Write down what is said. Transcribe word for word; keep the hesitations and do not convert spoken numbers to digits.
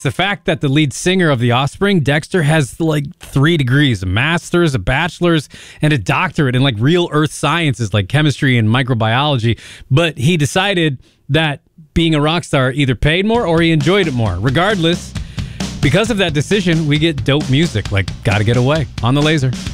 It's the fact that the lead singer of The Offspring, Dexter, has like three degrees, a master's, a bachelor's, and a doctorate in like real earth sciences like chemistry and microbiology. But he decided that being a rock star either paid more or he enjoyed it more. Regardless, because of that decision, we get dope music like Gotta Get Away on The Laser.